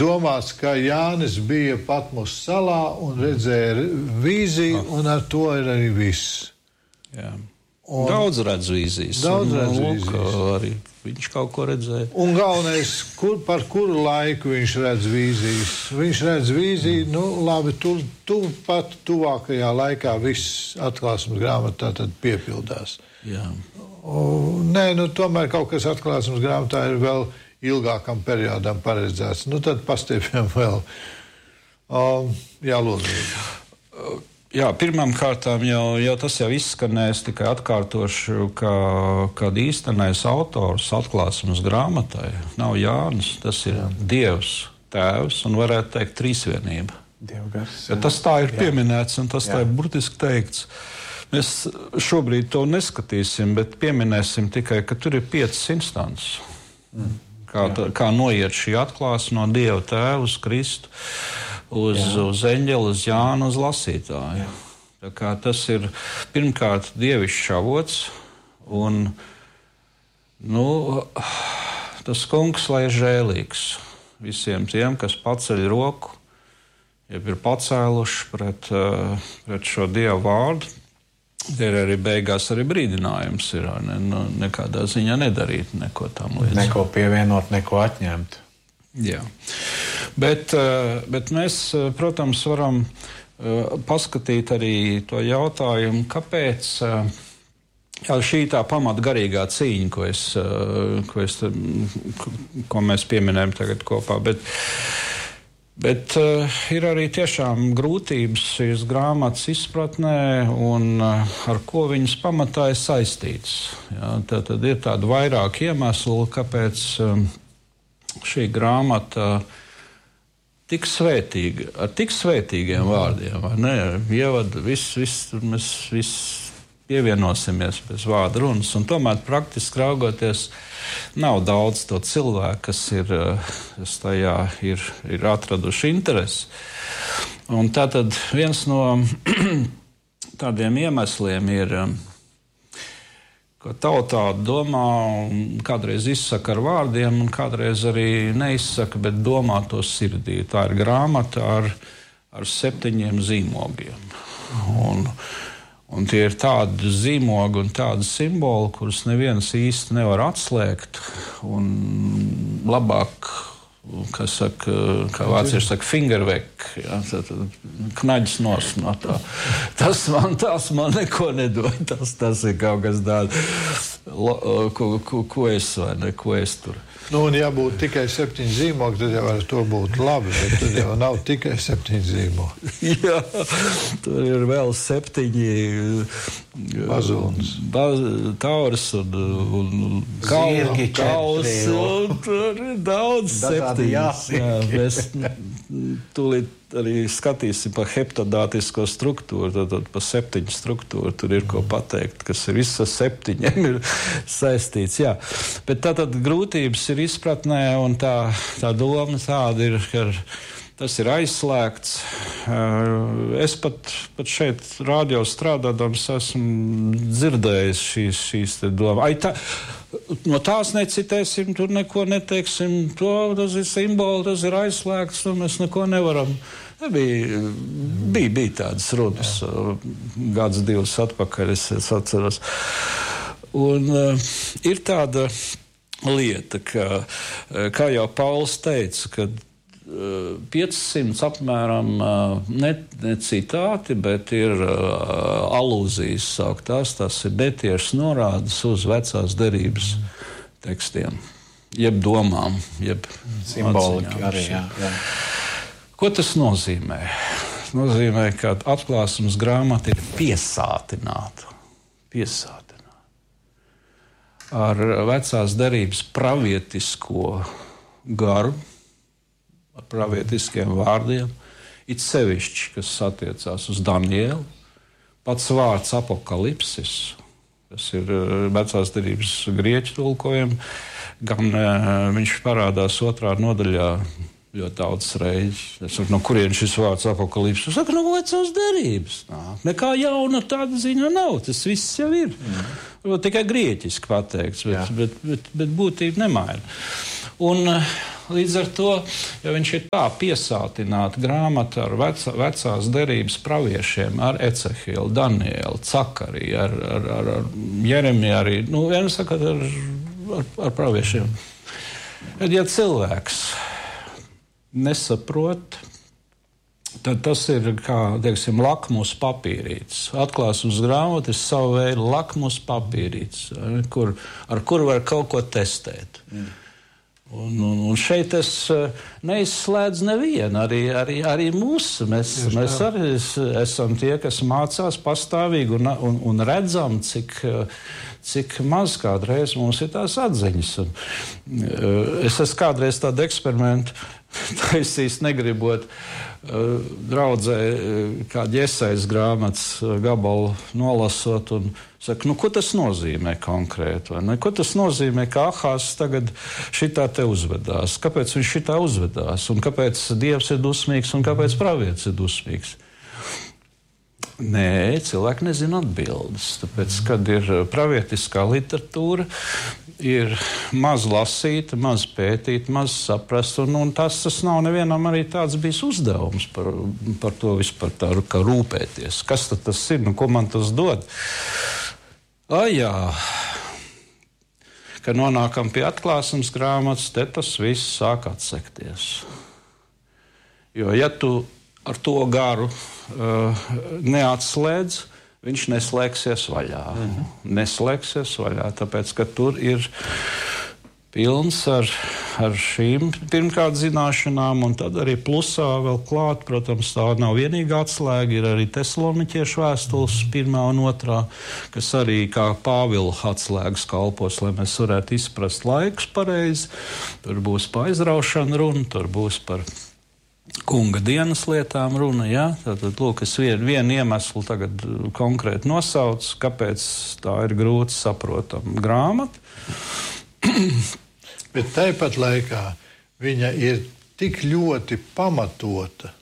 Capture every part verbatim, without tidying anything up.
domāts, ka Jānis bija Patmos salā un redzēja vīziju, un ar to ir arī viss. Jā. Un daudz redz vīzijas. Daudz redz un, vīzijas. Arī viņš kaut ko redzēja. Un galvenais, kur, par kuru laiku viņš redz vīzijas. Viņš redz vīziju, nu labi, tu, tu pat tuvākajā laikā viss atklāsmes grāmatā tad piepildās. Jā. Un, nē, nu tomēr kaut kas atklāsmes grāmatā ir vēl ilgākam periodam paredzēts. Nu tad pastiepjam vēl. Um, jā, lūdzu. Jā, pirmām kārtām jau, jau tas jau izskanēs, tikai atkārtošu, ka, kad īstenais autors atklāsmes grāmatai nav Jānis, tas ir jā. Dievs, Tēvs un varētu teikt trīsvienība. Dievgars. Ja tas tā ir pieminēts un tas jā. Tā ir burtiski teikts. Mēs šobrīd to neskatīsim, bet pieminēsim tikai, ka tur ir piecas instances. Mm. Kā, kā noiet šī atklāsme no Dieva Tēva uz Kristu. Uz, uz eņģeli, uz Jānu, uz lasītāju. Tā kā tas ir pirmkārt dievišķs avots, un nu, tas kungs, lai ir žēlīgs visiem tiem, kas paceļ roku, jeb ir pacēluši pret, pret šo Dieva vārdu. Ir arī beigās arī brīdinājums, ir ne, nu, nekādā ziņā nedarīt neko tam līdzi. Neko pievienot, neko atņemt. Jā. Bet, bet mēs, protams, varam paskatīt arī to jautājumu, kāpēc jā, šī tā pamata garīgā cīņa, ko, es, ko, es, ko mēs pieminējam tagad kopā. Bet, bet ir arī tiešām grūtības šīs grāmatas izpratnē un ar ko viņas pamatā ir saistītas. Jā, tad, tad ir tādi vairāk iemesli, kāpēc šī grāmata tik svētīga, ar tik svētīgiem vārdiem, ne? Ievada, viss, viss, mēs viss pievienosimies pēc vārda runas, un tomēr praktiski raugoties nav daudz to cilvēku, kas ir, kas tajā ir, ir atraduši interesi. Un tātad viens no tādiem iemesliem ir, ka tautā domā un kādreiz izsaka ar vārdiem, un kādreiz arī neizsaka, bet domā to sirdī. Tā ir grāmata ar, ar septiņiem zīmogiem. Un, un tie ir tādi zīmogi un tādi simboli, kurus neviens īsti nevar atslēgt. Un labāk, kā saka, kā vācieši saka, fingervek, ja, knaģis nos no tā. Tas man, tas man neko nedod, tas, tas ir kaut kas tāds, ko, ko, ko es vai ne, ko es tur. Nu, un ja būtu tikai septiņi zīmogi, tad jau ar to būtu labi, bet tad jau nav tikai septiņi zīmogi. Jā, tur ir vēl septiņi bazuns, baz, tauras un, un zirgi, kauls, un tur ir daudz septiņas. Jā, mēs tūlīt arī skatīsim par heptadātisko struktūru, tad, tad par septiņu struktūru, tur ir ko pateikt, kas ir viss ar septiņiem ir saistīts, jā. Bet tātad grūtības ir izpratnē, un tā, tā doma tāda ir, ka tas ir aizslēgts. Es pat, pat šeit rādio strādādams esmu dzirdējis šīs, šīs te domas. Ai, tā, no tās necitēsim, tur neko neteiksim, to, tas ir simboli, tas ir aizslēgts, un mēs neko nevaram. Bija, bija, bija tādas runas, gads divus atpakaļ, es, es atceros. Un uh, ir tāda lieta, ka, kā jau Pauls teica, ka uh, piecsimt apmēram uh, ne, ne citāti, bet ir uh, alūzijas sauktās, tas ir netiešas norādes uz vecās derības tekstiem, jeb domām, jeb simboliki arī, jā, jā. Ko tas nozīmē? Tas nozīmē, ka atklāsmes grāmata ir piesātināta. Piesātināta. Ar vecās derības pravietisko garu, ar pravietiskiem vārdiem, it sevišķi, kas attiecās uz Danielu. Pats vārds apokalipsis, tas ir vecās derības grieķu tulkojumi, gan viņš parādās otrā nodaļā ļoti daudz reizes. Es saku, no kurien šis vārds apokalipsis? Es saku, no vecās derības. Nā, nekā jauna tāda ziņa nav. Tas viss jau ir. Mm. Tikai grieķiski pateikts, bet, bet, bet, bet būtība nemaina. Un līdz ar to, ja viņš ir tā piesātināta grāmata ar vecā, vecās derības praviešiem, ar Ecehielu, Danielu, Cakariju, ar, ar, ar, ar Jeremiju arī, nu, vienu sakot, ar, ar, ar praviešiem. Tad, ja cilvēks nesaprot, tad tas ir kā, teiksim, lakmus papīrītis. Atklāsmes grāmata ir savu veidu lakmus papīrītis, kur, ar kuru var kaut ko testēt. Mm. Un, un, un šeit es neizslēdzu nevienu, arī, arī, arī mūsu. Mēs, mēs arī esam tie, kas mācās pastāvīgi un, un, un redzam, cik, cik maz kādreiz mums ir tās atziņas. Un, es esmu kādreiz tādu eksperimentu taisījis, negribot draudzē kādu esejas grāmatas gabalu nolasot un saka, nu, ko tas nozīmē konkrēti? Vai ne? Ko tas nozīmē, ka Ahāzs tagad šitā te uzvedās? Kāpēc viņš šitā uzvedās? Un kāpēc Dievs ir dusmīgs un kāpēc pravietis ir dusmīgs? Nē, cilvēki nezina atbildes. Tāpēc, kad ir pravietiskā literatūra, ir maz lasīta, maz pētīta, maz saprast, un, un tas, tas nav nevienam arī tāds bijis uzdevums par, par to vispār tā, kā rūpēties. Kas tad tas ir? Nu, ko man tas dod? A, jā, kad nonākam pie atklāsmes grāmatas, te tas viss sāk atsekties. Jo, ja tu ar to garu uh, neatslēdz, viņš neslēgsies vaļā. Mhm. Neslēgsies vaļā, tāpēc, ka tur ir pilns ar, ar šīm pirmkārt zināšanām, un tad arī plusā vēl klāt, protams, tā nav vienīgā atslēga, ir arī Tesaloniķiešu vēstules pirmā un otrā, kas arī kā Pāvila atslēgas kalpos, lai mēs varētu izprast laikus pareizi. Tur būs pa aizraušanu runa, tur būs par kunga dienas lietām runa, jā. Tātad, lūk, es vienu, vienu iemeslu tagad konkrēti nosaucu, kāpēc tā ir grūti saprotama grāmata. Bet tāpat laikā viņa ir tik ļoti pamatota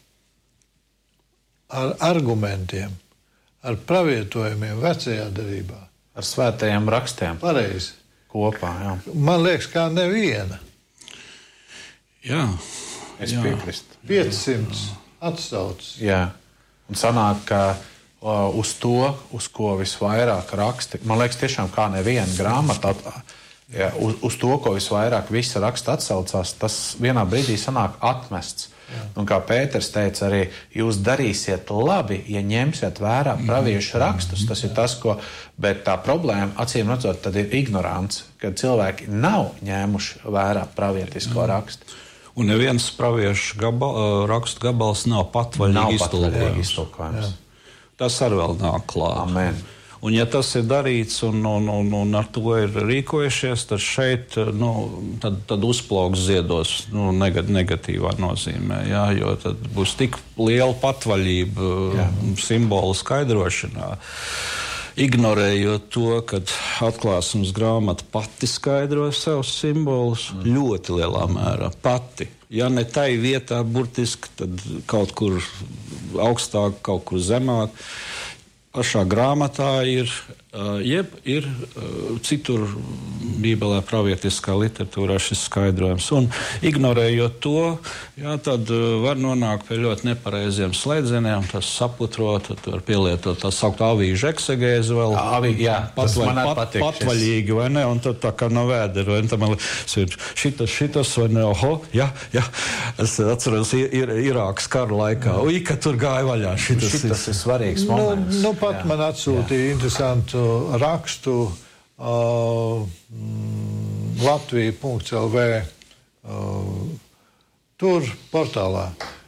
ar argumentiem, ar pravietojumiem vecajā derībā. Ar svētajiem rakstiem. Pareizi. Kopā, jā. Man liekas, kā neviena. Jā. Es piekrīstu. piecsimt atsaucas. Jā. Un sanāk, ka uh, uz to, uz ko visvairāk raksti, man liekas, tiešām kā neviena grāmata, ja, uz, uz to, ko visvairāk visi raksta atsaucās, tas vienā brīdī sanāk atmests. Jā. Un kā Pēters teica arī, jūs darīsiet labi, ja ņemsiet vērā praviešu rakstus. Tas ir tas, ko, bet tā problēma, acīm redzot, tad ir ignorants, kad cilvēki nav ņēmuši vērā pravietisko rakstu. Un neviens praviešu gabal, rakstu gabals nav patvaļīgi iztulkojums. Tas arī vēl nāk klāt. Amen. Un ja tas ir darīts un, un, un, un ar to ir rīkojušies, tad šeit nu, tad, tad uzplauks ziedos nu, negatīvā nozīmē. Jā, jo tad būs tik liela patvaļība jā. Simbolu skaidrošanā. Ignorējot to, ka atklāsmes grāmata pati skaidro savus simbolus mm. ļoti lielā mērā. Pati. Ja ne tai vietā burtiski, tad kaut kur augstāk, kaut kur zemāk. Pašā grāmatā ir, jeb ir citur Bībelē pravietiskā literatūrā šis skaidrojums. Un ignorējot to, jā, tad var nonākt pie ļoti nepareiziem slēdzieniem, tas saputrot, tad var pielietot tā saukt avīžu eksegēzi vēl. Avī, jā, patvaļ, pat, patvaļīgi, vai ne? Un tad tā kā no vēdera, vai ne? Tam ir šitas, šitas, vai ne? Oho, jā, jā. Es atceros ir, ir, Irākas kara laikā. Ui, ka tur gāja vaļā. Šitas, šitas ir svarīgs moments. Nu, nu pat jā. Man atsūtīja jā. Interesantu rakstu uh, latvija punkts el vē uh, tur portālā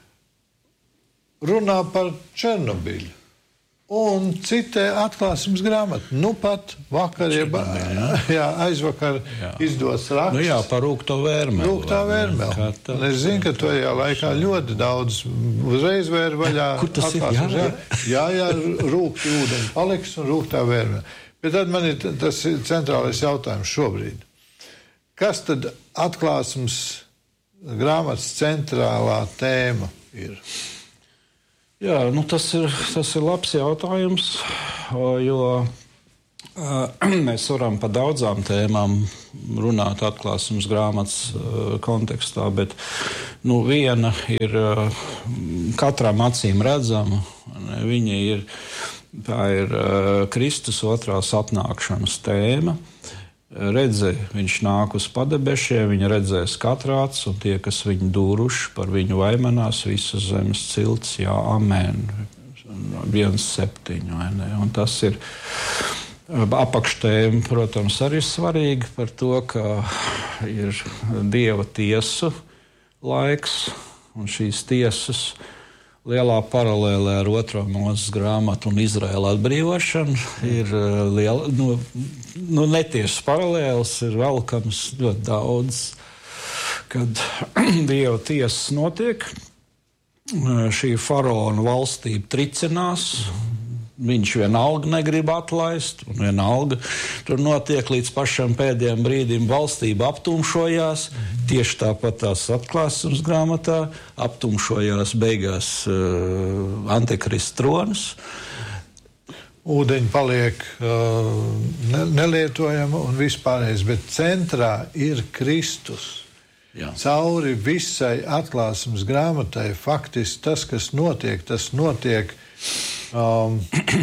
runā par Černobiļu un citē atklāsmes grāmatu. Nu pat vakar, jeb, jā, aizvakar jā. Izdots raksts. Nu jā, par rūgto vērmeli. Rūgtā vērmeli. Un es zinu, ka tajā laikā ļoti daudz uzreiz vēra vaļā. Kur tas ir? Jā, jā, jā rūgti ūdeni paliks un rūgtā vērmeli. Bet tad man ir tas centrālais jautājums šobrīd. Kas tad atklāsmes grāmatas centrālā tēma ir? Jā, nu tas ir, tas ir labs jautājums, jo Mēs varam par daudzām tēmām runāt atklāsmes grāmatas kontekstā, bet nu, viena ir katram acīm redzama. Viņa ir, tā ir Kristus otrās atnākšanas tēma. Redze, viņš nāk uz padebešiem, viņa redzēs katrāts, un tie, kas viņu dūruši, par viņu vaimanās visas zemes cilts, jā, amen. viens septiņi, vai ne? Un tas ir apakštēma, protams, arī svarīga par to, ka ir Dieva tiesu laiks, un šīs tiesas lielā paralēlē ar otro Mūzes grāmatu un Izraēla atbrīvošanu ir liela, nu, nu netiešas paralēles, ir velkams ļoti daudz, kad Dieva tiesas notiek, šī faraona valstība tricinās, viņš vienalga negrib atlaist, un vienalga tur notiek līdz pašam pēdējiem brīdim valstība aptumšojās, tieši tāpat tās atklāsmes grāmatā, aptumšojās beigās uh, Antikrists trons. Ūdeņi paliek uh, ne, nelietojama un vispārējais, bet centrā ir Kristus. Jā. Cauri visai atklāsmes grāmatai faktiski tas, kas notiek, tas notiek Um,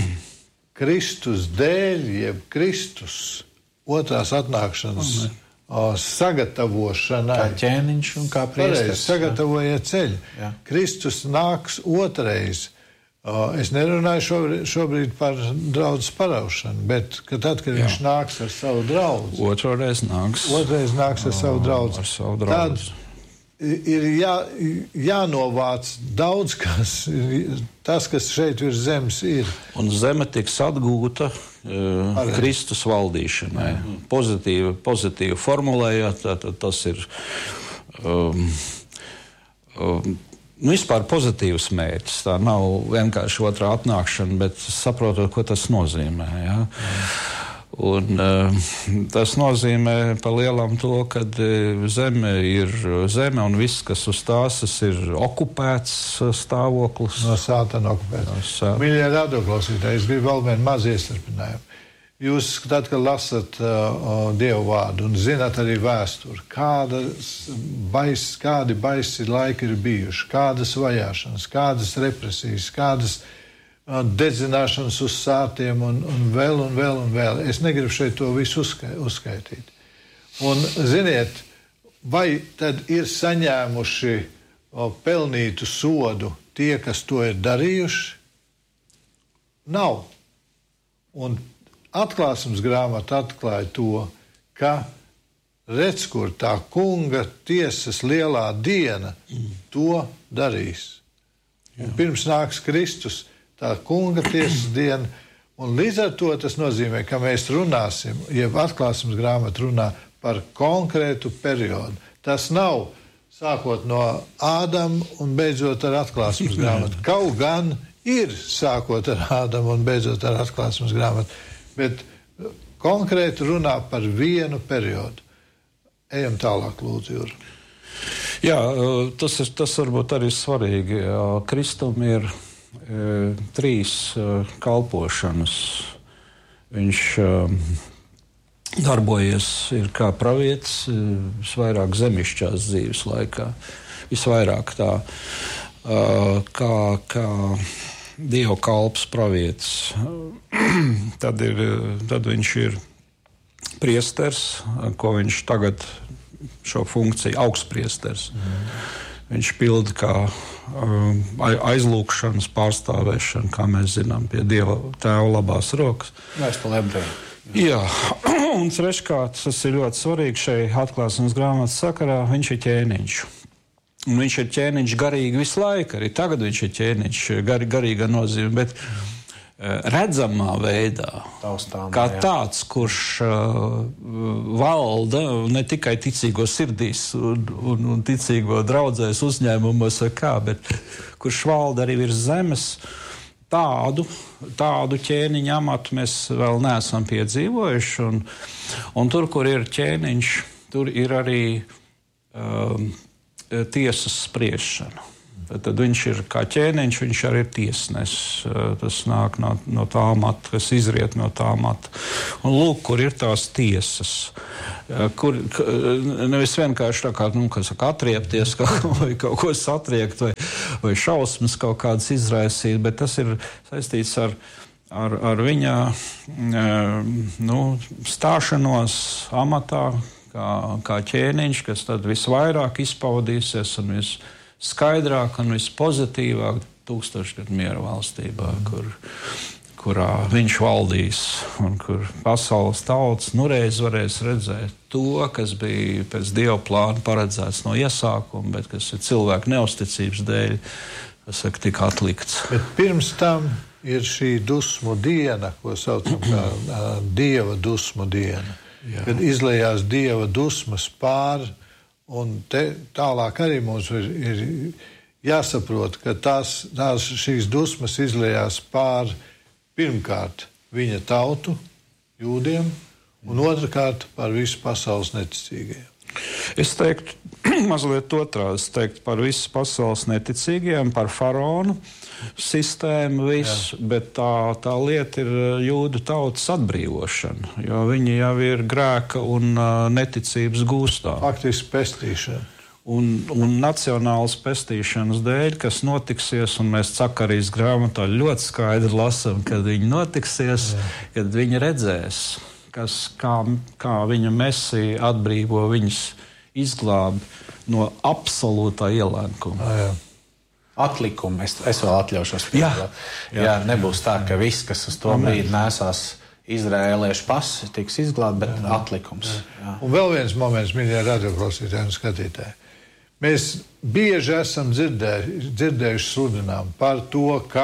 Kristus dēļ, jeb Kristus otrās atnākšanas uh, sagatavošanai. Kā ķēniņš un kā priesteris. Sagatavojiet ceļu. Jā. Kristus nāks otrais. Uh, es nerunāju šobrīd, šobrīd par draudzes paraušanu, bet ka tad, kad Jā. viņš nāks ar savu draudzi. Otroreiz nāks. Otrais nāks ar savu draudzi. Ar savu draudzi. Tad ir jā, jānovāc daudz kas, tas, kas šeit virs zemes ir. Un zeme tiks atgūta uh, Kristus valdīšanai. Pozitīvi, pozitīvi formulējot, tas ir um, um, nu, vispār pozitīvs mērķis. Tā nav vienkārši otrā atnākšana, bet saprotot, ko tas nozīmē. Ja? Un, uh, tas nozīmē pa lielam to, ka uh, zeme ir zeme un viss, kas uz tās ir okupēts stāvoklis. No sātana okupēts. No Mīļie radioklausītāji, es gribu vēl vienu mazu iestarpinājumu. Jūs, tad, kad lasat uh, Dievu vārdu un zināt arī vēsturi, kādas bais, kādi baisi laiki ir bijuši, kādas vajāšanas, kādas represijas, kādas dedzināšanas uz sātiem un, un vēl un vēl un vēl. Es negribu šeit to visu uzska, uzskaitīt. Un ziniet, vai tad ir saņēmuši o, pelnītu sodu tie, kas to ir darījuši? Nav. Un atklāsmes grāmata atklāja to, ka redz, kur tā kunga tiesas lielā diena to darīs. Un pirms nāks Kristus, tā kunga tiesas diena, un līdz ar to tas nozīmē, ka mēs runāsim, jeb atklāsmes grāmata runā par konkrētu periodu. Tas nav sākot no Ādama un beidzot ar atklāsmes grāmatu. Kaut gan ir sākot ar Ādamu un beidzot ar atklāsmes grāmatu, bet konkrēti runā par vienu periodu. Ejam tālāk, lūdzu, Jūra. Jā, tas ir, tas varbūt arī svarīgi. Kristum ir E, trīs e, kalpošanas. Viņš e, darbojies ir kā pravietis e, visvairāk zemišķās dzīves laikā. Visvairāk tā e, kā, kā Dieva kalps pravietis. Tad, ir, tad viņš ir priesters, ko viņš tagad šo funkciju augstpriesters. Mm. Viņš pilda kā um, aizlūgšanas pārstāvēšanu, kā mēs zinām, pie Dieva Tēva labās rokas. Vēstule ebrejiem. Jā, un treškārt, tas ir ļoti svarīgi šai atklāsmes grāmatas sakarā, viņš ir ķēniņš. Un viņš ir ķēniņš garīgi visu laiku, arī tagad viņš ir ķēniņš gar, garīga nozīme, bet redzamā veidā, Taustām, kā jā. tāds, kurš uh, valda ne tikai ticīgo sirdīs un, un, un ticīgo draudzēs uzņēmumos vai kā, bet kurš valda arī virs zemes, tādu, tādu ķēniņa amatu mēs vēl neesam piedzīvojuši. Un, un tur, kur ir ķēniņš, tur ir arī um, tiesas spriešana. Tad viņš ir kā ķēniņš, viņš arī ir tiesnesis. Tas nāk no, no tā amata, kas izriet no tā amata. Un lūk, kur ir tās tiesas. Kur nevis vienkārši tā kā, nu, kas saka, atriepties vai kaut ko satriekt vai, vai šausmas kaut kādas izraisīt, bet tas ir saistīts ar, ar, ar viņa nu, stāšanos amatā kā, kā ķēniņš, kas tad visvairāk izpaudīsies un vis skaidrāk un vispozitīvāk tūkstošgadu miera valstībā, kur, kurā viņš valdīs un kur pasaules tautas nureiz varēs redzēt to, kas bija pēc Dieva plāna paredzēts no iesākuma, bet kas ir cilvēku neusticības dēļ, kas saka, tika atlikts. Bet pirms tam ir šī dusmu diena, ko saucam kā uh, Dieva dusmu diena, Jā. Kad izlejās Dieva dusmas pār. Un te, tālāk arī mums ir, ir jāsaprot, ka tās, tās šīs dusmas izlējās pār pirmkārt viņa tautu, jūdiem, un otrkārt par visu pasaules neticīgajiem. Es teiktu, mazliet otrādi, es teiktu par visu pasaules neticīgajiem, par faraonu sistēmu, visu, Jā. Bet tā, tā lieta ir jūdu tautas atbrīvošana, jo viņi jau ir grēka un uh, neticības gūstā. Faktiski pestīšana. Un, un nacionālas pestīšanas dēļ, kas notiksies, un mēs Cakarijas grāmatā ļoti skaidri lasām, kad viņi notiksies, Jā. Kad viņi redzēs, kas, kā, kā viņa mesija atbrīvo viņus, izglāb no absolūtā ielēkuma. Jā. Atlikumu es, es vēl atļaušos piebilst. Jā, jā. jā, nebūs tā, ka viss, kas uz to brīdi nesās izrēliešu pasi, tiks izglābt, bet jā. Atlikums. Jā. Un vēl viens moments, mīļie radioklausītāji un skatītāji. Mēs bieži esam dzirdējuši, dzirdējuši sludinām par to, ka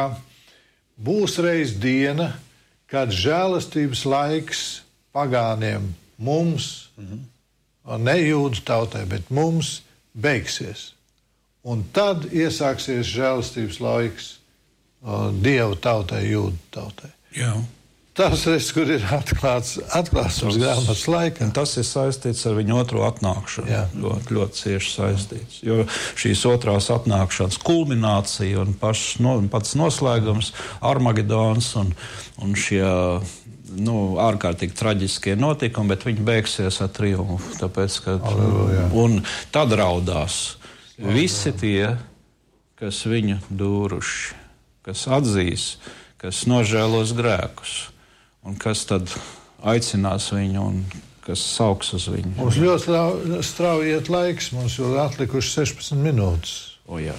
būs reiz diena, kad žēlastības laiks pagāniem mums, mm-hmm. ne jūdu tautai, bet mums beigsies. Un tad iesāksies žēlastības laiks uh, Dieva tautai, jūdu tautai. Jā. Tas, reiz, kur ir atklāts, atklāsums grāmatas laikā. Tas ir saistīts ar viņu otro atnākšanu. Jā. Ļoti, ļoti cieši saistīts. Jo šīs otrās atnākšanas kulminācija un pašs, no, pats noslēgums, Armagedons un, un šie nu, ārkārtīgi traģiskie notikumi, bet viņi beigsies ar triumfu. Tāpēc, ka, Alleluja. Un tad raudās visi tie, kas viņu dūruši, kas atzīs, kas nožēlos grēkus, un kas tad aicinās viņu un kas sauks uz viņu. Mums ļoti strauji iet laiks, mums jau atlikuši sešpadsmit minūtes. O jā.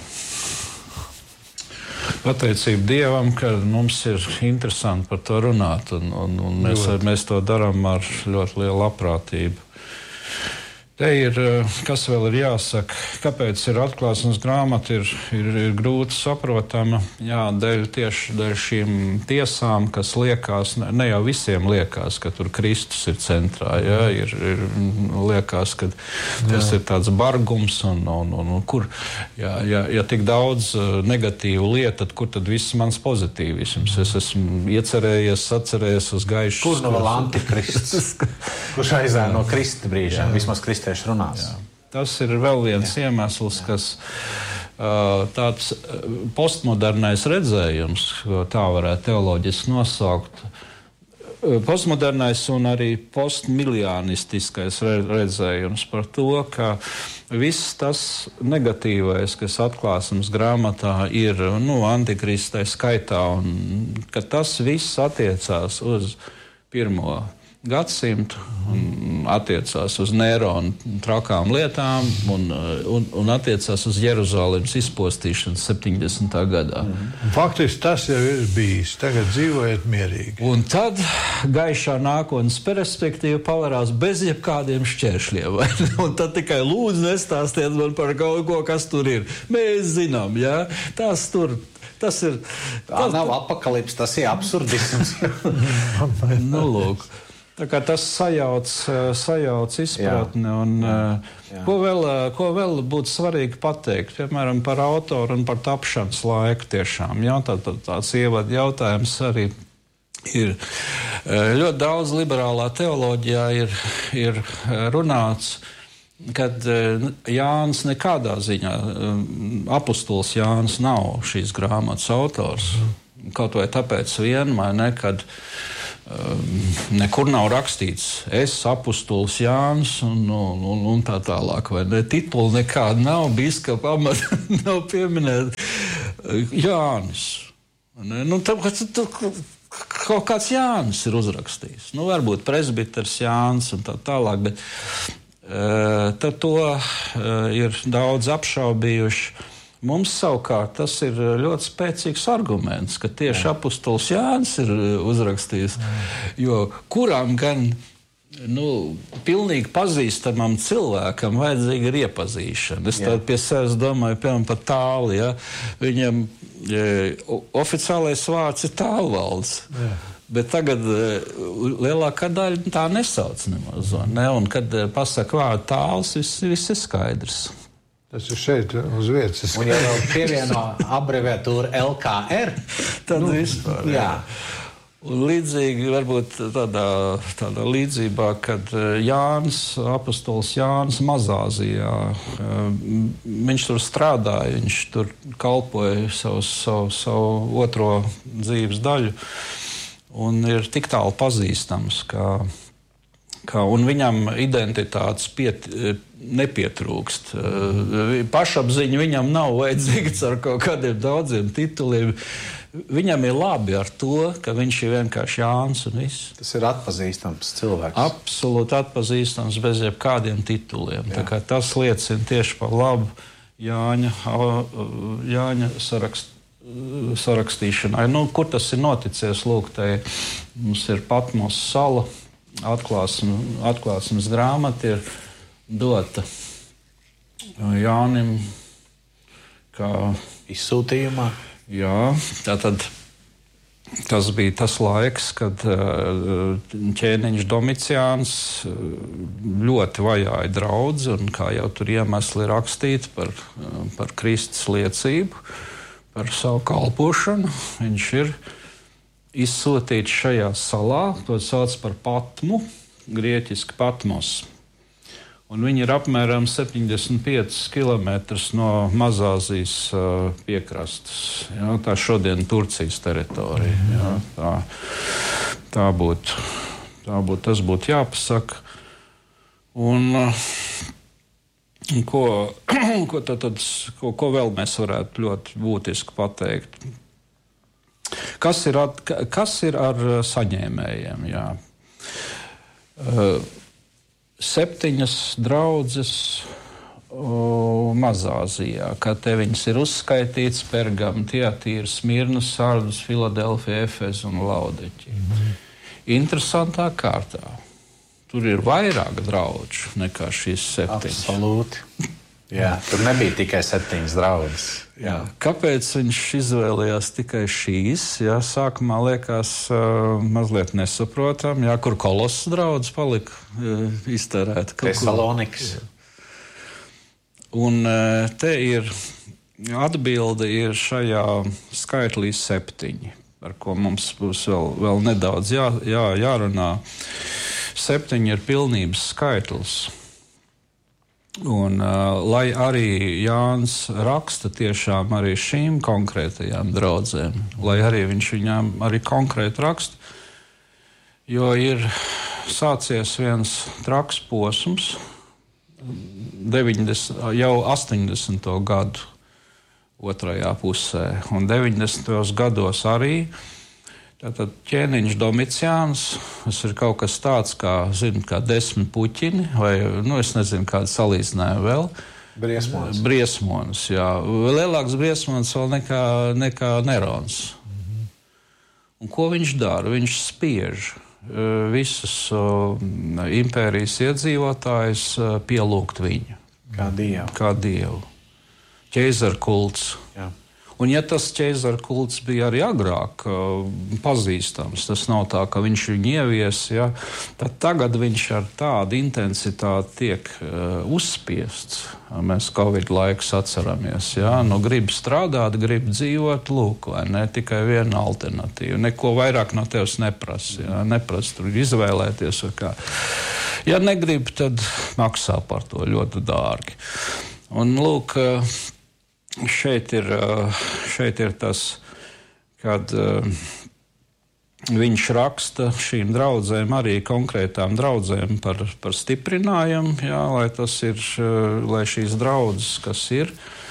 Pateicība Dievam, ka mums ir interesanti par to runāt, un, un, un mēs, mēs to darām ar ļoti lielu labprātību. Te ir, kas vēl ir jāsaka, kāpēc ir atklāsmes grāmata, ir, ir, ir grūti saprotama, jā, dēļ tieši dēļ šīm tiesām, kas liekas, ne, ne jau visiem liekas, ka tur Kristus ir centrā, jā, ir, ir liekas, ka tas jā. Ir tāds bargums, un, un, un, un kur, jā, jā, ja tik daudz negatīvu lietu, tad kur tad viss mans pozitīvisms? Es esmu iecerējies, sacerējies uz gaišu. Kur no vēl antikrists? Kurš aizēja no Krista brīžiem, vismaz Krista? Runās. Jā. Tas ir vēl viens Jā. Iemesls, kas uh, tāds postmodernais redzējums, tā varētu teoloģiski nosaukt. Postmodernais un arī postmiljānistiskais redzējums par to, ka viss tas negatīvais, kas atklāsmes grāmatā ir, nu, antikristai skaitā, un ka tas viss attiecās uz pirmo gadsimtu un attiecās uz Nērona trakām lietām un, un, un attiecās uz Jeruzalemes izpostīšanu septiņdesmitā gadā. Mm. Faktiski tas jau ir bijis. Tagad dzīvojiet mierīgi. Un tad gaišā nākotnes perspektīva pavarās bez jebkādiem šķēršļiem. Un tad tikai lūdzu nestāstiet man par kaut ko, kas tur ir. Mēs zinām, jā, tas tur. Tas ir. Tā nav apakalips, tas ir absurdisms. Nu, lūk. Tā kā tas sajauc, sajauc izpratni, un jā, jā. Ko, vēl, ko vēl būtu svarīgi pateikt, piemēram, par autoru un par tapšanas laiku tiešām. Jā, tā, tā, tāds ievad jautājums arī ir. Ļoti daudz liberālā teoloģijā ir, ir runāts kad Jānis nekādā ziņā, apustulis Jānis nav šīs grāmatas autors. Kaut vai tāpēc vien, vai ne, kad nekur nav rakstīts es, apustulis Jānis un, un, un, un tā tālāk, vai ne? Tituli nekāda nav, biskupa amata nav pieminēta. Jānis. Nu, tāpēc kaut kāds Jānis ir uzrakstījis. Nu, varbūt presbiters Jānis un tā tālāk, bet tad to ir daudz apšaubījuši. Mums savukārt tas ir ļoti spēcīgs arguments, ka tieši apustulis Jānis ir uzrakstījis, jo kuram gan nu, pilnīgi pazīstamam cilvēkam vajadzīga ir iepazīšana. Es tādu pie sevis domāju, piemēram, par Tāli. Ja? Viņam e, oficiālais vārds ir Tālvalds. Jā. Bet tagad lielākā daļa tā nesauc nemaz. Ne? Un, kad pasaka vārdu Tāls, viss, viss ir skaidrs. Tas ir šeit uz vietas. Un ja vēl pievieno abreviatūru L K R, tad nu, vispār. Jā. Un līdzīgi, varbūt tādā, tādā līdzībā, kad Jānis, apustulis Jānis Mazāzijā, viņš tur strādāja, viņš tur kalpoja savu, savu, savu otro dzīves daļu. Un ir tik tālu pazīstams, ka, ka un viņam identitātes piet, nepietrūkst. Pašapziņa viņam nav vajadzīgs ar kaut kādiem daudziem tituliem. Viņam ir labi ar to, ka viņš ir vienkārši Jānis un viss. Tas ir atpazīstams cilvēks. Absolūti atpazīstams bez jebkādiem tituliem. Tā kā tas liecina tieši par labu Jāņa, Jāņa sarakstu. Sarakstīšanai. Nu, kur tas ir noticies? Lūk, tai mums ir Patmos sala, atklāsme, atklāsmes grāmata ir dota Jānim kā izsūtījumā. Jā, tātad tas bija tas laiks, kad ķēniņš Domiciāns ļoti vajāja draudzi, un kā jau tur iemesli rakstīti par, par Kristus liecību, par savu kalpošanu. Viņš ir izsūtīts šajā salā, to sauc par Patmu, grieķiski Patmos. Un viņi ir apmēram septiņdesmit pieci kilometri no Mazāzijas uh, piekrastes. Jā, tā šodien Turcijas teritorija. Jā, tā, tā būtu, tā būtu, tas būtu jāpasaka. Un uh, Ko, ko, tad, tad, ko, ko vēl mēs varētu ļoti būtiski pateikt? Kas ir, at, kas ir ar saņēmējiem? Jā. Uh, septiņas draudzes uh, Mazāzijā, kā te viņas ir uzskaitīts: Pergama, Tiatīra, Smirna, Sardus, Filadelfija, Efeza un Laudiķi. Mm. Interesantā kārtā. Tur ir vairāk draudžu nekā šīs septiņas. Absolūti. Jā, tur nebija tikai septiņas draudzes. Jā. Kāpēc viņš izvēlējās tikai šīs? Jā, sākumā liekas uh, mazliet nesaprotam, jā, kur Kolosas draudzes palika uh, iztērēta. Tesalonikas. Un uh, te ir atbilde ir šajā skaitlī septiņi, par ko mums būs vēl, vēl nedaudz jā, jā, jārunā. Septiņi ir pilnības skaitlis. Un, uh, lai arī Jānis raksta tiešām arī šīm konkrētajām draudzēm, lai arī viņš viņām arī konkrēti raksta, jo ir sācies viens traks posms deviņdesmit, jau astoņdesmito gadu otrajā pusē, un deviņdesmitajos gados arī. Tātad ķēniņš Domiciāns, tas ir kaut kas tāds kā, zinu, kā desmit puķini, vai, nu, es nezinu, kādu salīdzinājumu vēl. Briesmonis. Briesmonis, jā. Lielāks briesmonis vēl nekā, nekā Nerons. Mm-hmm. Un ko viņš dara? Viņš spiež uh, visus uh, impērijas iedzīvotājus uh, pielūgt viņu. Kā dievu. Kā dievu. Ķeizara kults. Jā. Un ja tas ķeizara kults bija arī agrāk uh, pazīstams, tas nav tā, ka viņš viņu ievies, ja, tad tagad viņš ar tādu intensitāti tiek uh, uzspiests. Mēs Covid laikus atceramies. Ja, nu, grib strādāt, grib dzīvot, lūk, vai ne, tikai viena alternatīva. Neko vairāk no tevis neprasa. Ja, neprasa tur izvēlēties. Kā. Ja negrib, tad maksā par to ļoti dārgi. Un lūk, šeit ir, šeit ir tas, kad viņš raksta šīm draudzēm, arī konkrētām draudzēm par, par stiprinājumu, jā, lai tas ir, lai šīs draudzes, kas ir,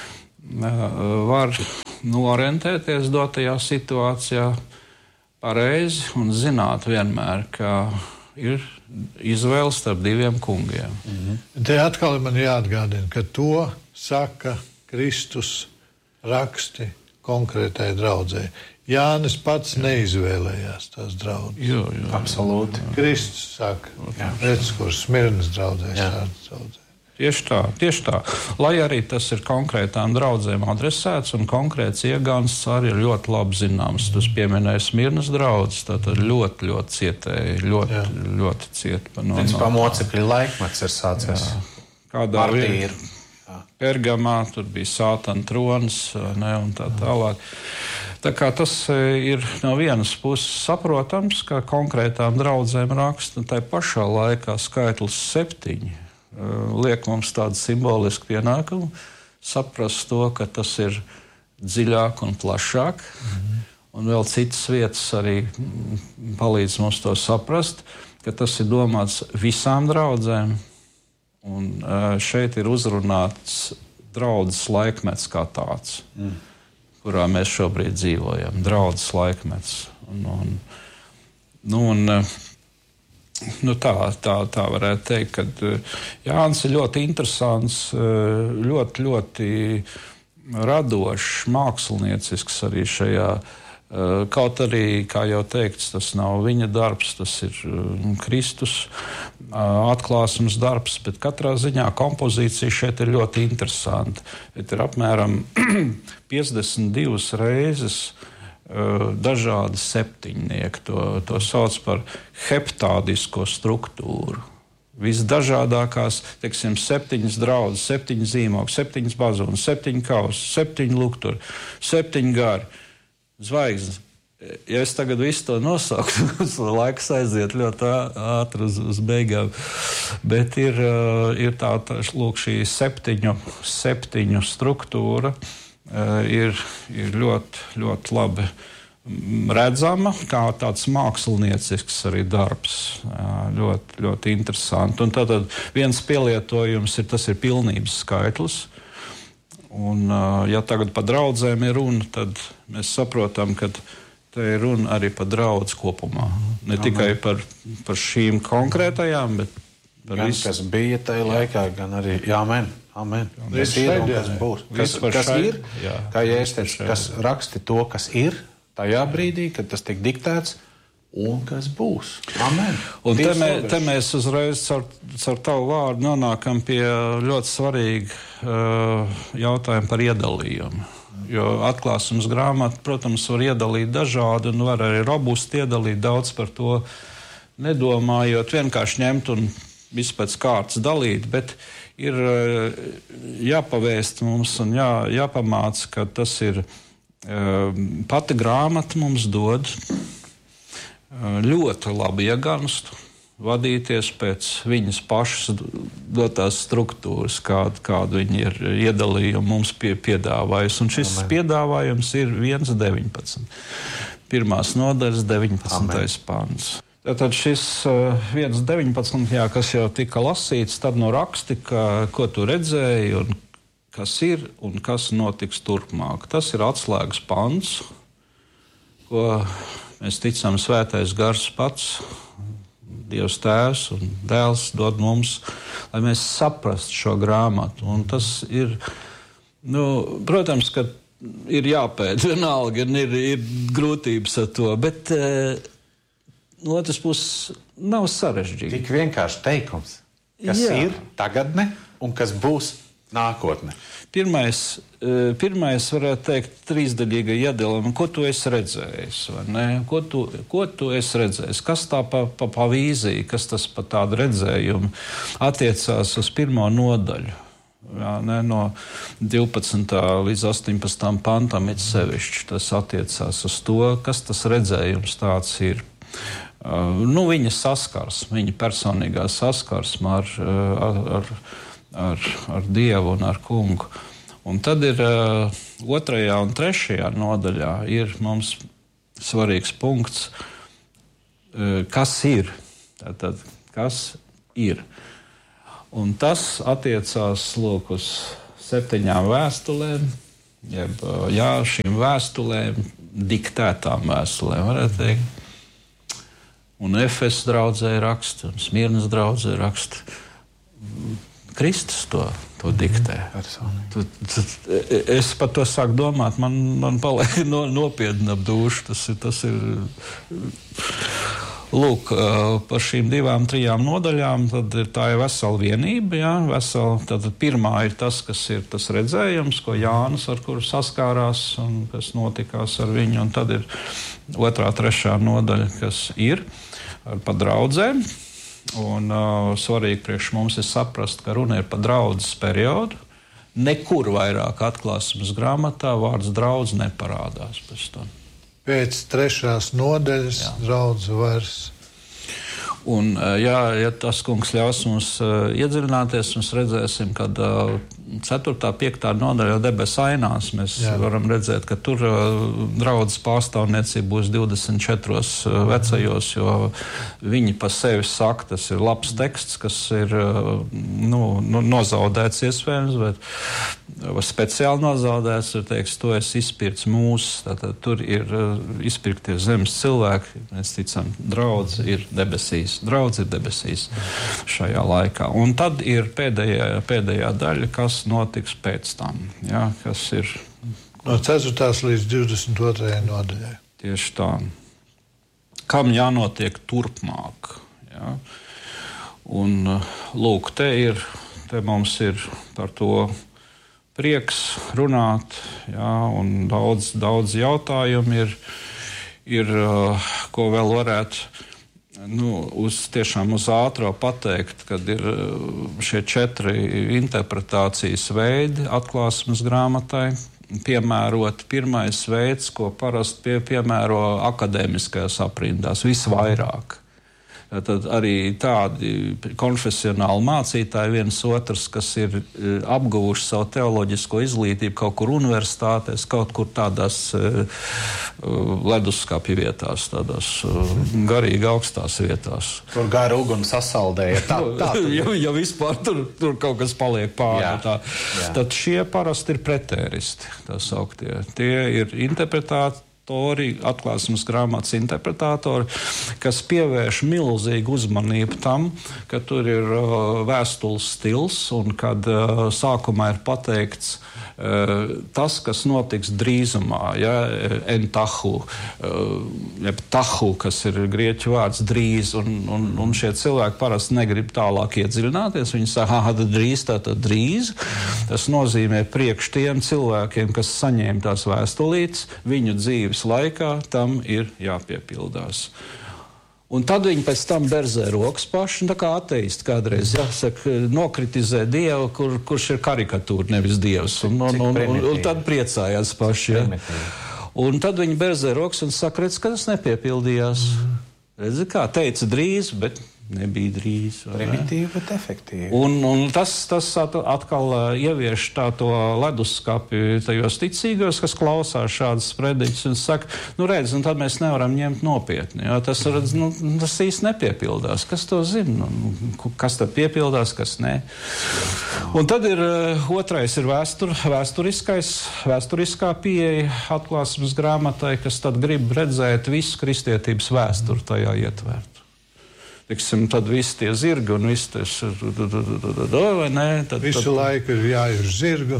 var orientēties dotajā situācijā pareizi un zināt vienmēr, ka ir izvēle starp diviem kungiem. Mhm. Te atkal man jāatgādina, ka to saka Kristus raksti konkrētai draudzē. Jānis pats neizvēlējās tās draudzes. Jo, jo, absolūti. Kristus saka, redz, kur Smirnas draudzē, šādas draudzē. Tieši tā, tieši tā. Lai arī tas ir konkrētām draudzēm adresēts un konkrēts iegansts arī ir ļoti labi zināms. Tas pieminēja Smirnas draudzes, tātad ļoti, ļoti cietēji, ļoti, jā. ļoti ciet. No, Pēc no, pamocekļu laikmets ir sācies. Jā. Kādā ir? Pergamā, tur bija Sātana trons, ne, un tā tālāk. Tā kā tas ir no vienas puses saprotams, ka konkrētām draudzēm raksta, un tai pašā laikā skaitlis septiņi liek mums tādu simbolisku pienākumu saprast to, ka tas ir dziļāk un plašāk, mm-hmm. un vēl citas vietas arī palīdz mums to saprast, ka tas ir domāts visām draudzēm, un šeit ir uzrunāts draudzes laikmets kā tāds, mm. kurā mēs šobrīd dzīvojam, draudzes laikmets. Un, un, nu, un, nu tā, tā, tā varētu teikt, ka Jānis ir ļoti interesants, ļoti, ļoti radošs, māksliniecisks arī šajā. Kaut arī, kā jau teikts, tas nav viņa darbs, tas ir Kristus atklāsmes darbs, bet katrā ziņā kompozīcija šeit ir ļoti interesanta. Ir apmēram piecdesmit divas reizes dažādi septiņnieki. To, to sauc par heptādisko struktūru. Visdažādākās, teiksim, septiņas draudzes, septiņas zīmogi, septiņas bazunas, septiņi kausi, septiņi lukturi, septiņi gari. Zvaigznes. Ja es tagad visu to nosauktu, tas laiks aiziet ļoti ātri uz, uz beigām. Bet ir, ir tā, tā lūk, šī septiņu, septiņu struktūra ir, ir ļoti, ļoti labi redzama, kā tāds māksliniecisks arī darbs. Ļoti, ļoti interesanti. Un tātad viens pielietojums ir, tas ir pilnības skaitlis. Un, ja tagad par draudzēm ir runa, tad mēs saprotam, ka te ir runa arī par draudzi kopumā. Ne Amen. Tikai par, par šīm konkrētajām, bet par gan, visu. Kas bija tajā laikā, gan arī jāmen. Amen. Kas ir un kas būs. Kas, kas šai, ir, jā, kā Jēzus teica, kas raksti to, kas ir tajā brīdī, kad tas tiek diktēts, un kas būs. Amen. Un te, mē, te mēs uzreiz ar, ar tavu vārdu nonākam pie ļoti svarīga uh, jautājuma par iedalījumu. Jo atklāsmes grāmata, protams, var iedalīt dažādi un var arī robusti iedalīt, daudz par to nedomājot, vienkārši ņemt un visu pēc kārtas dalīt, bet ir uh, jāpavēst mums un jā, jāpamāca, ka tas ir uh, pati grāmata mums dod ļoti labi ieganstu, vadīties pēc viņas pašas dotās struktūras, kādu, kādu viņi ir iedalījumu mums pie, piedāvājusi. Un šis Amen. Piedāvājums ir viens deviņpadsmit. Pirmās nodaļas deviņpadsmitais pants. Tātad šis uh, viens deviņpadsmit, jā, kas jau tika lasīts, tad no raksti, ka, ko tu redzēji un kas ir un kas notiks turpmāk. Tas ir atslēgas pants, ko mēs ticam, Svētais Gars pats, Dievs Tēvs un Dēls dod mums, lai mēs saprastu šo grāmatu. Un tas ir, nu, protams, ka ir jāpēt vienalga, ir, ir grūtības ar to, bet no otras puses nav sarežģīti. Tik vienkārši teikums, kas Jā. Ir tagadne un kas būs nākotne. Pirmais, pirmais varētu teikt, trīsdaļīga iedalījuma, ko tu esi redzējis, vai ne? Ko tu, ko tu esi redzējis? Kas tā pa, pa, pa vīzija, kas tas pa tādu redzējumu attiecās uz pirmo nodaļu? Jā, ne, no divpadsmitā līdz astoņpadsmitam pantam it sevišķi tas attiecās uz to, kas tas redzējums tāds ir. nu, viņa saskarsme, viņa personīgā saskarsme ar, ar, ar, ar, ar Dievu un ar Kungu. Un tad ir uh, otrajā un trešajā nodaļā ir mums svarīgs punkts, uh, kas ir. Tātad, kas ir. Un tas attiecās lūk uz septiņām vēstulēm, jeb, uh, jā, šīm vēstulēm, diktētām vēstulēm, varētu teikt. Un Efes draudzē raksta, un Smirnas draudzē raksta. Kristus to, to diktē. Tu, tu, es par to sāku domāt, man, man paliek no, nopietni ap dušu. Tas ir, tas ir, lūk, par šīm divām, trijām nodaļām, tad tā ir vesela vienība. Jā, vesela, tad pirmā ir tas, kas ir tas redzējums, ko Jānis, ar kuru saskārās un kas notikās ar viņu. Un tad ir otrā, trešā nodaļa, kas ir par draudzēm. Un uh, svarīgi priekš mums ir saprast, ka runa ir par draudzes periodu. Nekur vairāk atklāsmes grāmatā vārds draudz neparādās pēc tam. Pēc trešās nodaļas draudze vairs. Un, jā, ja tas kungs ļaus mums uh, iedziļināties, mēs redzēsim, ka uh, ceturtā, piektā nodaļa debesu ainās. Mēs jā. varam redzēt, ka tur uh, draudzes pārstāvniecība būs divdesmit četros uh, vecajos, jo viņi pa sevi saka, tas ir labs teksts, kas ir uh, nu, nu, nozaudēts iespējams, bet uh, speciāli nozaudēts, ir teiks, to es izpirts mūs. Tātad tur ir uh, izpirktie zemes cilvēki, mēs ticam, draudze ir debesīs. Draudz ir debesīs šajā laikā. Un tad ir pēdējā, pēdējā daļa, kas notiks pēc tam. Ja, kas ir no ceturtās līdz divdesmit otrajai nodaļai. Tieši tā. Kam jānotiek turpmāk? Ja? Un lūk, te ir, te mums ir par to prieks runāt, ja? Un daudz, daudz jautājumu ir, ir, ko vēl varētu Nu, uz, tiešām uz ātro pateikt, kad ir šie četri interpretācijas veidi atklāsmes grāmatai. Piemērot pirmais veids, ko parasti pie, piemēro akadēmiskajās aprindās, visvairāk. Tad arī tādi konfesionāli mācītāji viens otrs, kas ir apguvuši savu teoloģisko izglītību kaut kur universitātēs, kaut kur tādās uh, leduskapju vietās, tādās uh, garīgi augstās vietās. Tur gara uguni sasaldēja. Tā, tā, ja, ja vispār tur, tur kaut kas paliek pāri. Tā. Tad šie parasti ir pretēristi, tā sauktie. Tie ir interpretāti. Atklāsmes grāmatas interpretātori, kas pievērš milzīgu uzmanību tam, ka tur ir uh, vēstules stils un kad uh, sākumā ir pateikts uh, tas, kas notiks drīzumā, ja, en tahu, uh, jeb tahu, kas ir grieķu vārds drīz, un, un, un šie cilvēki parasti negrib tālāk iedziļināties. Viņi saka, aha, tad drīz, tātad drīz. Tas nozīmē priekš tiem cilvēkiem, kas saņēma tās vēstulītes, viņu dzīves laikā tam ir jāpiepildās. Un tad viņi pēc tam berzē rokas paši, tā kā ateisti kādreiz, jāsaka, nokritizē Dievu, kur, kurš ir karikatūra, nevis Dievs. Un, un, un, un, un tad priecājās paši. Ja. Un tad viņi berzē rokas un saka, redz, ka tas nepiepildījās. Mm. Redzi, kā teica drīz, bet nebija drīz. Primitīvi, bet efektīvi. Un, un tas, tas atkal ievieš tā to leduskapi tajos ticīgos, kas klausās šādas prediķis un saka, nu redz, un tad mēs nevaram ņemt nopietni. Jo tas, redz, nu, tas īsti nepiepildās. Kas to zina? Nu, kas tad piepildās, kas nē? Un tad ir otrais ir vēstur, vēsturiskais, vēsturiskā pieeja atklāsmes grāmatai, kas tad grib redzēt visu kristietības vēsturi tajā ietvērt. Tiksim, tad visi tie zirgi un viss tas, vai ne? Tad, Visu tad, laiku ir jāiet zirgu.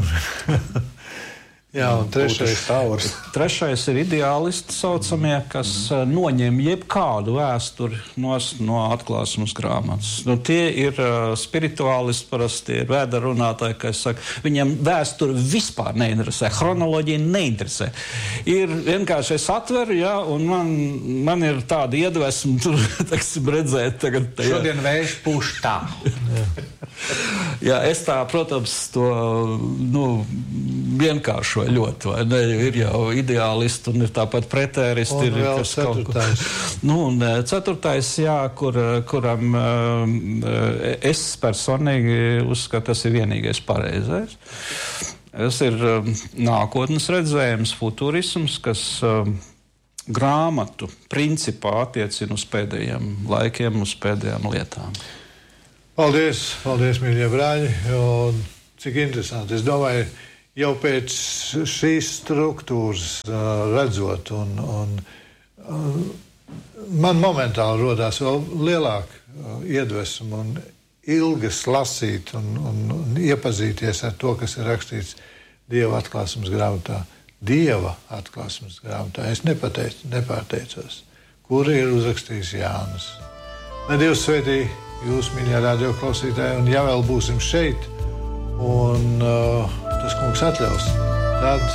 Jā, un trešais taurs. Trešais ir ideālisti saucamie, kas mm. noņem jebkādu vēsturi no atklāsmes grāmatas. Nu, tie ir uh, spirituālisti, parasti ir vēdarunātāji, kas saka, viņiem vēsturi vispār neinteresē, chronoloģija neinteresē. ir vienkārši es atveru, jā, un man, man ir tāda iedvesma tur, teksim, redzēt tagad. Jā. Šodien vējš pūš tā. Jā, es tā, protams, to nu, vienkāršoju ļoti, vai ne? Ir jau ideālisti un ir tāpat pretēristi. Un ir, vēl kas ceturtais. Kaut, nu, un ceturtais, jā, kur, kuram es personīgi uzskatu, tas ir vienīgais pareizais. Tas ir nākotnes redzējums, futurisms, kas grāmatu principā attiecina uz pēdējiem laikiem, uz pēdējām lietām. Paldies, paldies, mīļie brāļi. Un cik interesanti. Es domāju, jau pēc šīs struktūras uh, redzot, un, un uh, man momentāli rodās vēl lielāka uh, iedvesma un ilgas lasīt un, un, un iepazīties ar to, kas ir rakstīts Dieva atklāsmes grāmatā. Dieva atklāsmes grāmatā. Es nepateicu, nepārteicos, kur ir uzrakstījis Jānis. Lai Dievs svētī jūs, mīļie radio klausītāji, un ja vēl būsim šeit, un uh, tas kungs atļaus, tad